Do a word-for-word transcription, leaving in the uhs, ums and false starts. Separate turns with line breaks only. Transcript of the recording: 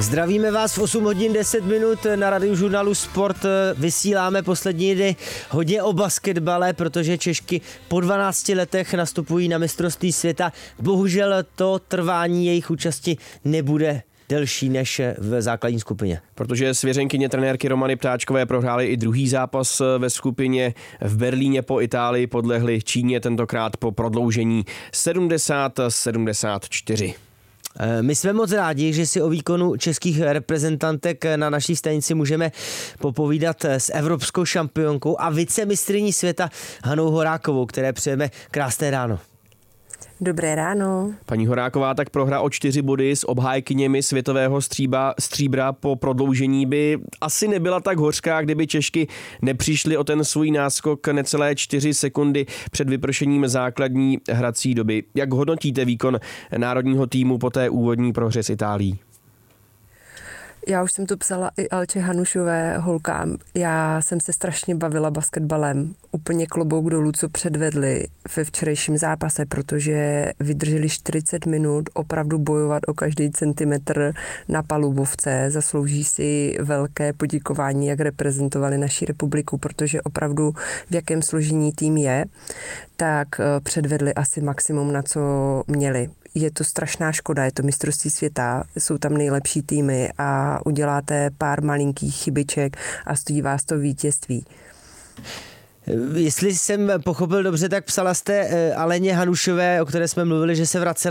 Zdravíme vás v osm hodin deset minut na Radiožurnálu Sport. Vysíláme poslední dny hodně o basketbale, protože Češky po dvanácti letech nastupují na mistrovství světa. Bohužel to trvání jejich účasti nebude delší než v základní skupině.
Protože svěřenkyně trenérky Romany Ptáčkové prohrály i druhý zápas ve skupině. V Berlíně po Itálii podlehli Číně, tentokrát po prodloužení sedmdesát sedmdesát čtyři.
My jsme moc rádi, že si o výkonu českých reprezentantek na naší stanici můžeme popovídat s evropskou šampionkou a vicemistryní světa Hanou Horákovou, které přejeme krásné ráno.
Dobré ráno.
Paní Horáková, tak prohra o čtyři body s obhájkyněmi světového stříba, stříbra po prodloužení by asi nebyla tak hořká, kdyby Češky nepřišly o ten svůj náskok necelé čtyři sekundy před vypršením základní hrací doby. Jak hodnotíte výkon národního týmu po té úvodní prohře s Itálií?
Já už jsem to psala i Alče Hanušové holkám. Já jsem se strašně bavila basketbalem. Úplně klobouk dolů, co předvedli ve včerejším zápase, protože vydrželi čtyřicet minut opravdu bojovat o každý centimetr na palubovce. Zaslouží si velké poděkování, jak reprezentovali naši republiku, protože opravdu v jakém složení tým je, tak předvedli asi maximum, na co měli. Je to strašná škoda, je to mistrovství světa, jsou tam nejlepší týmy a uděláte pár malinkých chybiček a stojí vás to vítězství.
Jestli jsem pochopil dobře, tak psala jste Aleně Hanušové, o které jsme mluvili, že se vracela